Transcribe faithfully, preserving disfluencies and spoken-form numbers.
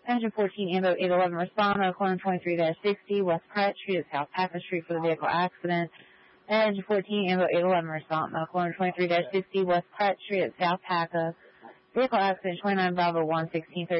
Engine fourteen, Ambo eight eleven, respond, Oklahoma twenty-three sixty, West Pratt Street at South Paca Street for the vehicle accident. Engine fourteen, Ambo eight eleven, respond, Oklahoma twenty-three sixty, West Pratt Street at South Paca. Vehicle accident twenty-nine Bravo one sixteen thirty.